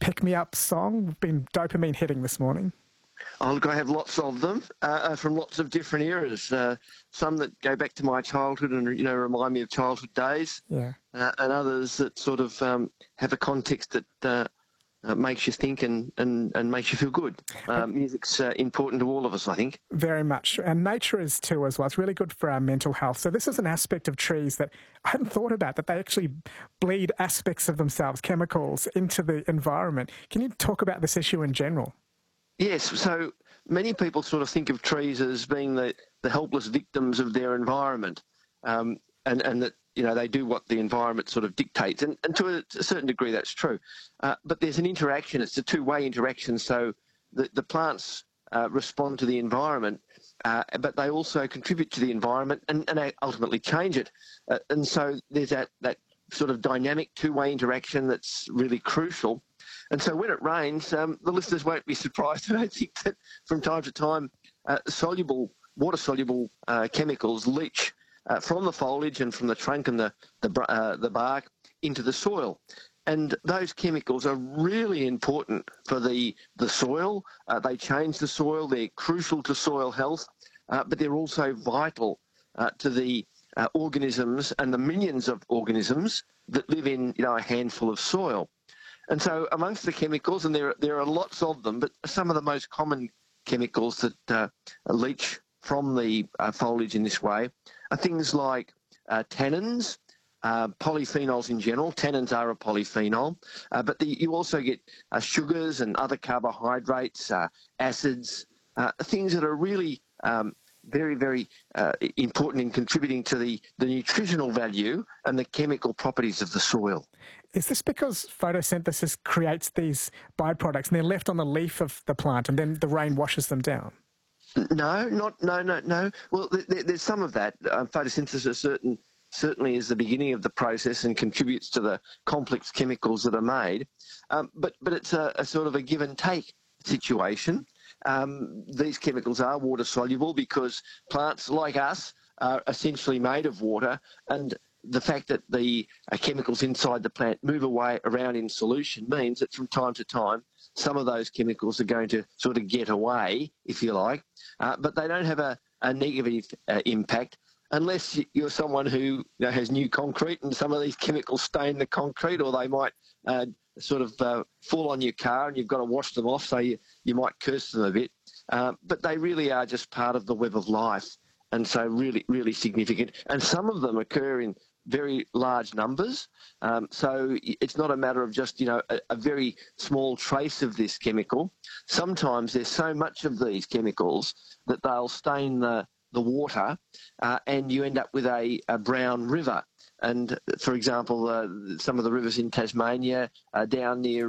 pick-me-up song? We've been dopamine hitting this morning. Oh, look, I have lots of them from lots of different eras. Some that go back to my childhood and remind me of childhood days, Yeah. and others that sort of have a context that makes you think and makes you feel good. Music's important to all of us, I think. Very much. And nature is too as well. It's really good for our mental health. So this is an aspect of trees that I hadn't thought about, that they actually bleed aspects of themselves, chemicals, into the environment. Can you talk about this issue in general? Yes, so many people sort of think of trees as being the helpless victims of their environment, and that they do what the environment sort of dictates, and to a certain degree that's true. But there's an interaction; it's a two-way interaction. So the plants respond to the environment, but they also contribute to the environment and they ultimately change it. And so there's that sort of dynamic two-way interaction that's really crucial. And so when it rains, the listeners won't be surprised, I don't think, that from time to time water-soluble chemicals leach from the foliage and from the trunk and the bark into the soil. And those chemicals are really important for the soil. They change the soil. They're crucial to soil health, but they're also vital to the organisms and the millions of organisms that live in a handful of soil. And so amongst the chemicals, and there are lots of them, but some of the most common chemicals that leach from the foliage in this way are things like tannins, polyphenols in general. Tannins are a polyphenol, but you also get sugars and other carbohydrates, acids, things that are really very, very important in contributing to the nutritional value and the chemical properties of the soil. Is this because photosynthesis creates these byproducts and they're left on the leaf of the plant and then the rain washes them down? No. Well, there's some of that. Photosynthesis certainly is the beginning of the process and contributes to the complex chemicals that are made. But it's a sort of a give and take situation. These chemicals are water soluble because plants like us are essentially made of water, and the fact that the chemicals inside the plant move around in solution means that from time to time some of those chemicals are going to sort of get away, if you like, but they don't have a negative impact unless you're someone who has new concrete and some of these chemicals stain the concrete, or they might sort of fall on your car and you've got to wash them off, so you might curse them a bit. But they really are just part of the web of life, and so really, really significant. And some of them occur in very large numbers. So it's not a matter of just, a very small trace of this chemical. Sometimes there's so much of these chemicals that they'll stain the water, and you end up with a brown river. And, for example, some of the rivers in Tasmania, down near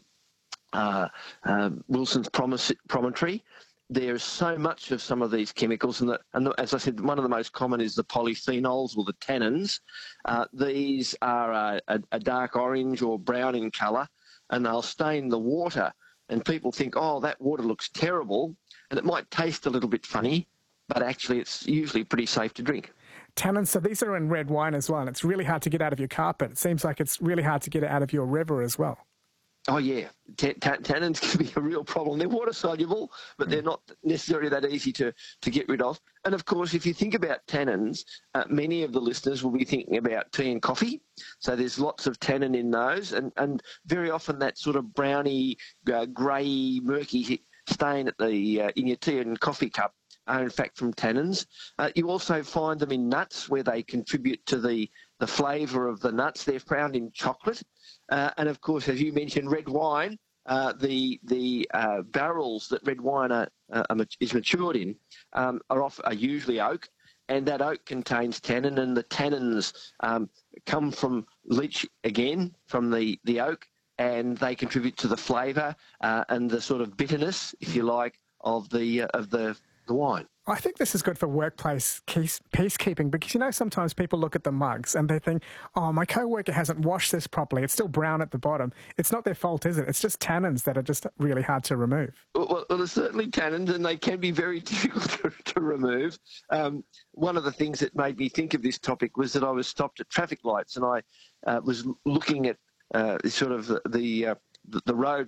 Wilson's Promontory, there's so much of some of these chemicals, and as I said, one of the most common is the polyphenols or the tannins. These are a dark orange or brown in colour, and they'll stain the water. And people think, oh, that water looks terrible, and it might taste a little bit funny, but actually it's usually pretty safe to drink. Tannins, so these are in red wine as well, and it's really hard to get out of your carpet. It seems like it's really hard to get it out of your river as well. Oh, yeah. Tannins can be a real problem. They're water-soluble, but they're not necessarily that easy to get rid of. And, of course, if you think about tannins, many of the listeners will be thinking about tea and coffee. So there's lots of tannin in those, and very often that sort of browny, grey, murky stain at in your tea and coffee cup are, in fact, from tannins. You also find them in nuts, where they contribute to the flavour of the nuts. They're found in chocolate. And, of course, as you mentioned, red wine, the barrels that red wine is matured in are usually oak, and that oak contains tannin, and the tannins come from leach, again, from the oak, and they contribute to the flavour and the sort of bitterness, if you like, of the wine. I think this is good for workplace peacekeeping because, sometimes people look at the mugs and they think, oh, my co-worker hasn't washed this properly. It's still brown at the bottom. It's not their fault, is it? It's just tannins that are just really hard to remove. Well, there's certainly tannins, and they can be very difficult to remove. One of the things that made me think of this topic was that I was stopped at traffic lights, and I was looking at sort of the road